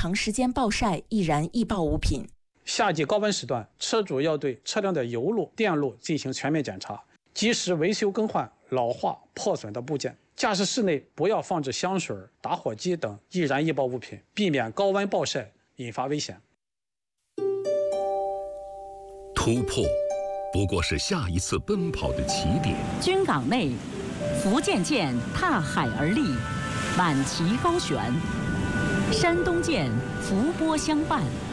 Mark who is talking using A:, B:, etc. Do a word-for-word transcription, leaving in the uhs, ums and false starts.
A: 长时间暴晒易燃易爆物品。
B: 夏季高温时段，车主要对车辆的油路、电路进行全面检查，及时维修更换老化、破损的部件。驾驶室内不要放置香水、打火机等易燃易爆物品，避免高温暴晒引发危险。
C: 突破不过是下一次奔跑的起点。
D: 军港内，福建舰踏海而立，晚旗高悬；山东舰伏波相伴。